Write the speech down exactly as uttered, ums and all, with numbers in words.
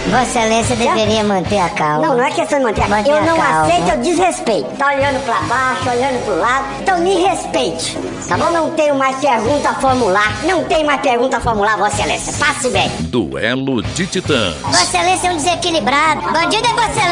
Vossa Excelência deveria manter a calma. Não, não é questão de manter a calma. Manter Eu a não calma. aceito, eu desrespeito. Tá olhando pra baixo, olhando pro lado. Então me respeite. Tá bom? Não tenho mais pergunta a formular. Não tenho mais pergunta a formular, Vossa Excelência. Passe bem. Duelo de Titãs. Vossa Excelência é um desequilibrado. Bandido é Vossa Excelência.